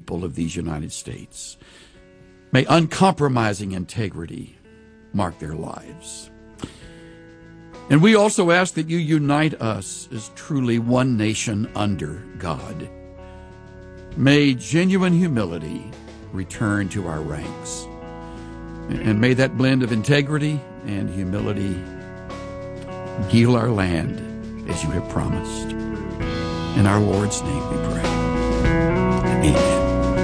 people of these United States. May uncompromising integrity mark their lives. And we also ask that you unite us as truly one nation under God. May genuine humility return to our ranks. And may that blend of integrity and humility heal our land as you have promised. In our Lord's name we pray. Amen.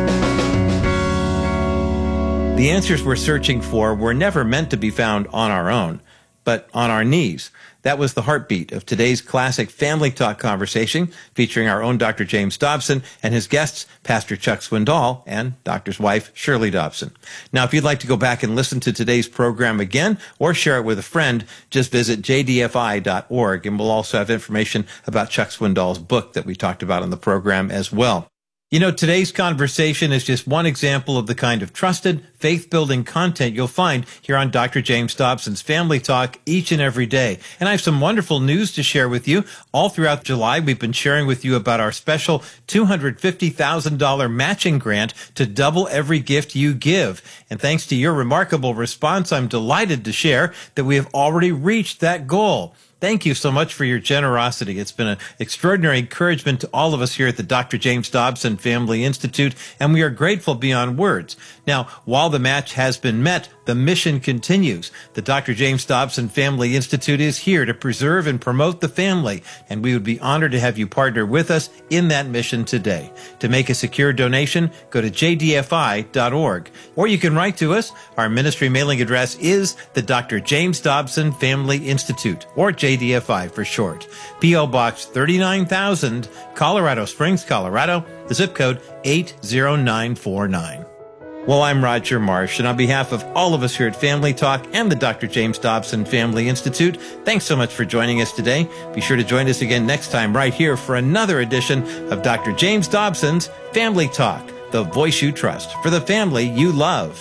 The answers we're searching for were never meant to be found on our own, but on our knees. That was the heartbeat of today's classic Family Talk conversation featuring our own Dr. James Dobson and his guests, Pastor Chuck Swindoll and Doctor's wife, Shirley Dobson. Now, if you'd like to go back and listen to today's program again or share it with a friend, just visit jdfi.org, and we'll also have information about Chuck Swindoll's book that we talked about on the program as well. You know, today's conversation is just one example of the kind of trusted, faith-building content you'll find here on Dr. James Dobson's Family Talk each and every day. And I have some wonderful news to share with you. All throughout July, we've been sharing with you about our special $250,000 matching grant to double every gift you give. And thanks to your remarkable response, I'm delighted to share that we have already reached that goal. Thank you so much for your generosity. It's been an extraordinary encouragement to all of us here at the Dr. James Dobson Family Institute, and we are grateful beyond words. Now, while the match has been met, the mission continues. The Dr. James Dobson Family Institute is here to preserve and promote the family, and we would be honored to have you partner with us in that mission today. To make a secure donation, go to jdfi.org, or you can write to us. Our ministry mailing address is the Dr. James Dobson Family Institute, or JDFI for short. P.O. Box 39,000, Colorado Springs, Colorado, the zip code 80949. Well, I'm Roger Marsh, and on behalf of all of us here at Family Talk and the Dr. James Dobson Family Institute, thanks so much for joining us today. Be sure to join us again next time right here for another edition of Dr. James Dobson's Family Talk, the voice you trust for the family you love.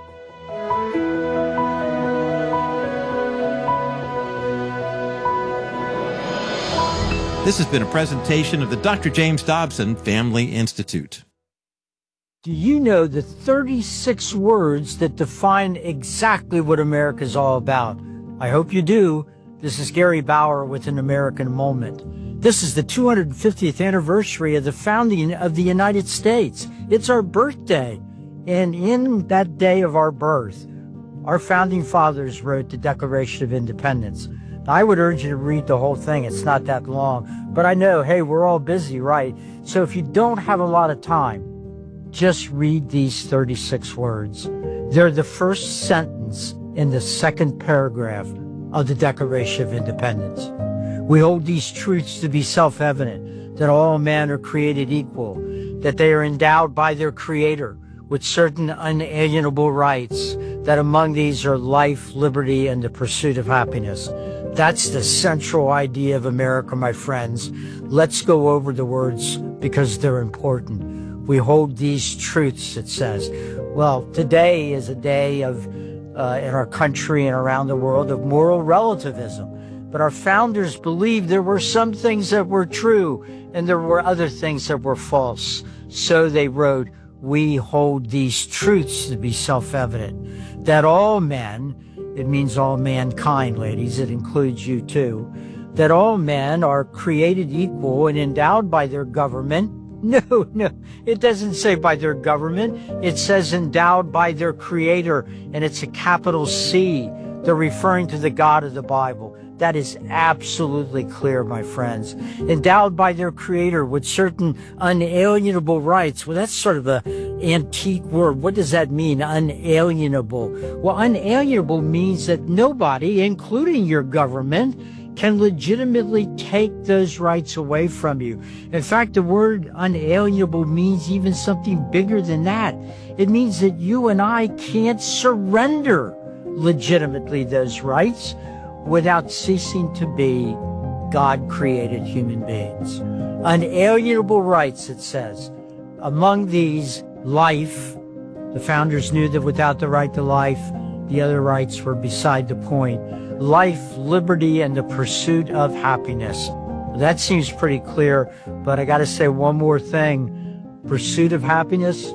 This has been a presentation of the Dr. James Dobson Family Institute. Do you know the 36 words that define exactly what America's all about? I hope you do. This is Gary Bauer with An American Moment. This is the 250th anniversary of the founding of the United States. It's our birthday. And in that day of our birth, our founding fathers wrote the Declaration of Independence. I would urge you to read the whole thing. It's not that long. But I know, hey, we're all busy, right? So if you don't have a lot of time, just read these 36 words. They're the first sentence in the second paragraph of the Declaration of Independence. We hold these truths to be self-evident, that all men are created equal, that they are endowed by their Creator with certain unalienable rights, that among these are life, liberty, and the pursuit of happiness. That's the central idea of America, my friends. Let's go over the words because they're important. We hold these truths, it says. Well, today is a day of, in our country and around the world, of moral relativism. But our founders believed there were some things that were true and there were other things that were false. So they wrote, we hold these truths to be self-evident, that all men, it means all mankind, ladies, it includes you too, that all men are created equal and endowed by their government. No, it doesn't say by their government. It says endowed by their Creator, and it's a capital C. They're referring to the God of the Bible. That is absolutely clear, my friends. Endowed by their Creator with certain unalienable rights. Well, that's sort of an antique word. What does that mean, unalienable? Well, unalienable means that nobody, including your government, can legitimately take those rights away from you. In fact, the word unalienable means even something bigger than that. It means that you and I can't surrender legitimately those rights without ceasing to be God-created human beings. Unalienable rights, it says. Among these, life. The founders knew that without the right to life, the other rights were beside the point. Life, liberty, and the pursuit of happiness. That seems pretty clear, but I got to say one more thing. Pursuit of happiness,